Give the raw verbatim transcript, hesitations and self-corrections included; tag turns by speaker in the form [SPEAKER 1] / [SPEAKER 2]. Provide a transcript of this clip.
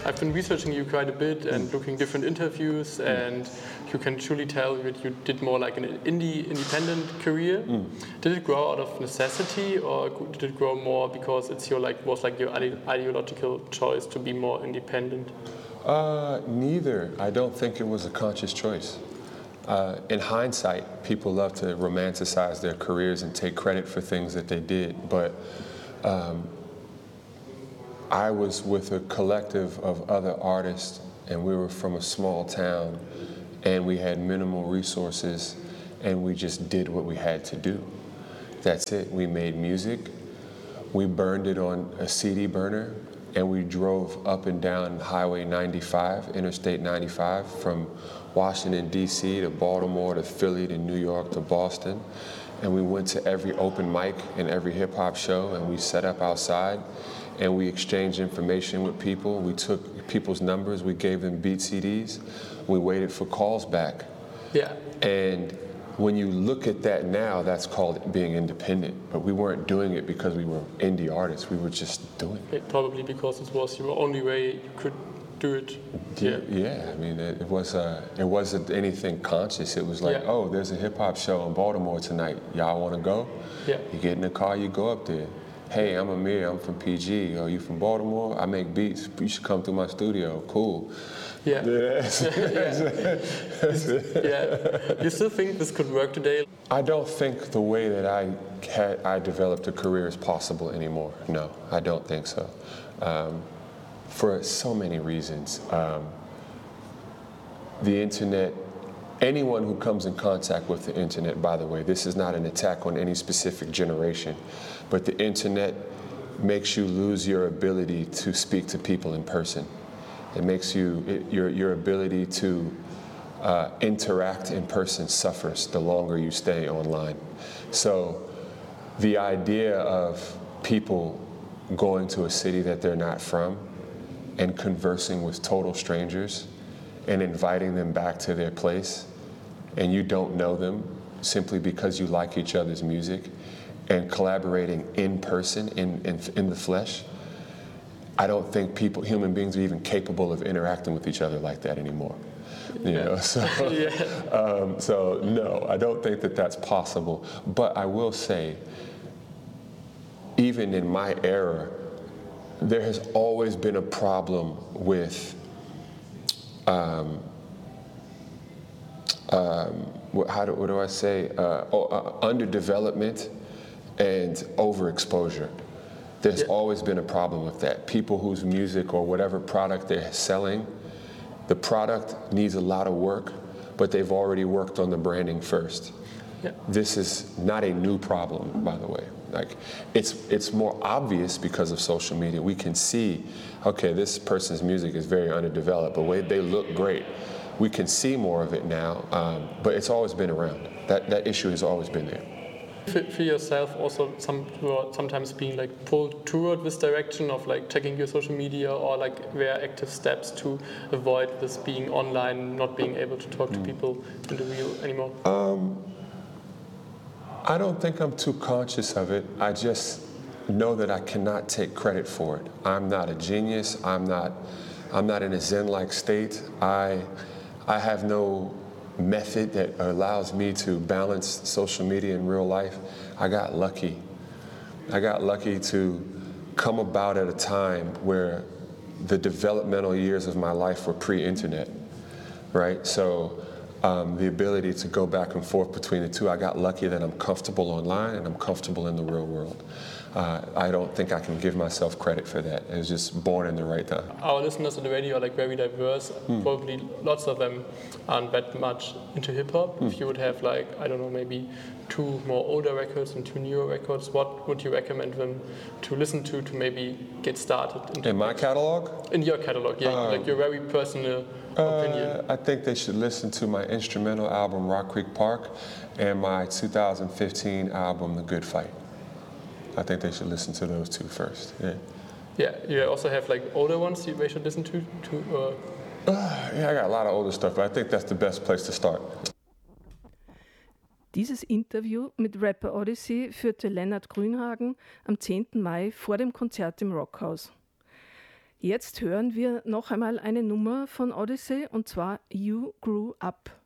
[SPEAKER 1] I've been researching you quite a bit and looking different interviews, and you can truly tell that you did more like an indie, independent career. Mm. Did it grow out of necessity, or did it grow more because it's your like was like your ideological choice to be more independent?
[SPEAKER 2] Uh, neither. I don't think it was a conscious choice. Uh, in hindsight, people love to romanticize their careers and take credit for things that they did, but um, I was with a collective of other artists, and we were from a small town, and we had minimal resources, and we just did what we had to do. That's it. We made music, we burned it on a C D burner, and we drove up and down Highway ninety-five, Interstate ninety-five, from Washington, D C to Baltimore to Philly to New York to Boston. And we went to every open mic and every hip hop show, and we set up outside, and we exchanged information with people. We took people's numbers, we gave them beat C Ds, we waited for calls back.
[SPEAKER 1] Yeah.
[SPEAKER 2] And when you look at that now, that's called being independent. But we weren't doing it because we were indie artists, we were just doing it.
[SPEAKER 1] it probably because it was your only way you could do it.
[SPEAKER 2] Yeah, yeah. I mean, it, it was uh, it wasn't anything conscious. It was like, yeah. oh, there's a hip hop show in Baltimore tonight. Y'all want to go?
[SPEAKER 1] Yeah.
[SPEAKER 2] You get in the car, you go up there. Hey, I'm Amir. I'm from P G. Are you from Baltimore? I make beats. You should come through my studio. Cool.
[SPEAKER 1] Yeah.
[SPEAKER 2] Yeah.
[SPEAKER 1] yeah. yeah. You still think this could work today?
[SPEAKER 2] I don't think the way that I had I developed a career is possible anymore. No, I don't think so. Um, for so many reasons. Um, the internet, anyone who comes in contact with the internet, by the way, this is not an attack on any specific generation, but the internet makes you lose your ability to speak to people in person. It makes you, it, your, your ability to uh, interact in person suffers the longer you stay online. So the idea of people going to a city that they're not from and conversing with total strangers and inviting them back to their place, and you don't know them simply because you like each other's music, and collaborating in person, in, in, in the flesh, I don't think people, human beings are even capable of interacting with each other like that anymore. You
[SPEAKER 1] yeah.
[SPEAKER 2] know, so,
[SPEAKER 1] yeah.
[SPEAKER 2] um, so no, I don't think that that's possible. But I will say, even in my era, there has always been a problem with um, um, what, how do, what do I say? Uh, oh, uh, underdevelopment and overexposure. There's yeah. always been a problem with that. People whose music or whatever product they're selling, the product needs a lot of work, but they've already worked on the branding first.
[SPEAKER 1] Yeah.
[SPEAKER 2] This is not a new problem, by the way. Like, it's it's more obvious because of social media. We can see, okay, this person's music is very underdeveloped, but wait, they look great. We can see more of it now, um, but it's always been around. That that issue has always been there.
[SPEAKER 1] For, for yourself, also some sometimes being like pulled toward this direction of like checking your social media, or like were active steps to avoid this being online, not being able to talk to mm. people in the real anymore.
[SPEAKER 2] Um, I don't think I'm too conscious of it. I just know that I cannot take credit for it. I'm not a genius. I'm not. I'm not in a Zen-like state. I, I have no method that allows me to balance social media in real life. I got lucky. I got lucky to come about at a time where the developmental years of my life were pre-internet, right? So. Um, the ability to go back and forth between the two. I got lucky that I'm comfortable online and I'm comfortable in the real world. Uh, I don't think I can give myself credit for that. I was just born in the right time.
[SPEAKER 1] Our listeners on the radio are like very diverse. Hmm. Probably lots of them aren't that much into hip hop. Hmm. If you would have like, I don't know, maybe two more older records and two newer records, what would you recommend them to listen to to maybe get started? Into
[SPEAKER 2] in my catalog?
[SPEAKER 1] In your catalog, yeah. Um, like your very personal opinion.
[SPEAKER 2] Uh, I think they should listen to my instrumental album, Rock Creek Park, and my two thousand fifteen album, The Good Fight. I think they should listen to those two first. Yeah.
[SPEAKER 1] Yeah. You also have like older ones you they should listen to. To uh...
[SPEAKER 2] Uh, yeah, I got a lot of older stuff, but I think that's the best place to start.
[SPEAKER 3] Dieses Interview mit Rapper Odyssey führte Lennart Grünhagen am zehnten Mai vor dem Konzert im Rockhaus. Jetzt hören wir noch einmal eine Nummer von Odyssey und zwar You Grew Up.